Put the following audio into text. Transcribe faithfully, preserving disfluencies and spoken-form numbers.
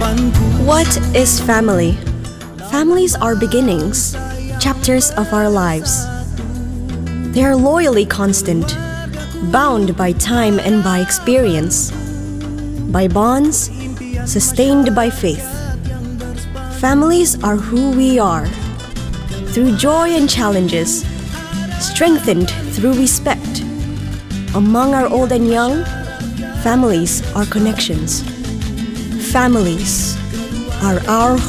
What is family? Families are beginnings, chapters of our lives. They are loyally constant, bound by time and by experience, by bonds, sustained by faith. Families are who we are, through joy and challenges, strengthened through respect. Among our old and young, families are connections. Families are our